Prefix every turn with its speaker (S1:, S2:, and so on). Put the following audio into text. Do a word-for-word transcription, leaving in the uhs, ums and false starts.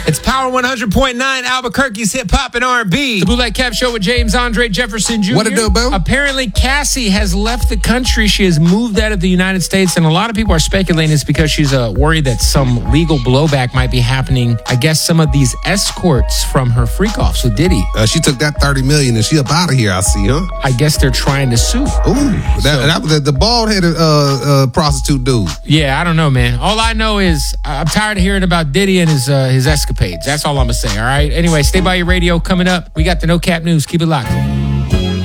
S1: It's Power one hundred point nine, Albuquerque's hip hop and R and B.
S2: The Bootleg Cap Show with James Andre Jefferson Junior
S3: What it do, boo?
S2: Apparently, Cassie has left the country. She has moved out of the United States, and a lot of people are speculating it's because she's uh, worried that some legal blowback might be happening. I guess some of these escorts from her freak-offs with Diddy.
S3: Uh, she took that thirty million dollars and she up out of here, I see, huh?
S2: I guess they're trying to sue.
S3: Ooh, that,
S2: So-
S3: that was the, the bald-headed uh, uh, prostitute dude.
S2: Yeah, I don't know, man. All I know is I'm tired of hearing about Diddy and his uh, his escapades. That's all I'm going to say, all right? Anyway, stay by your radio. Coming up, we got the No Cap News. Keep it locked.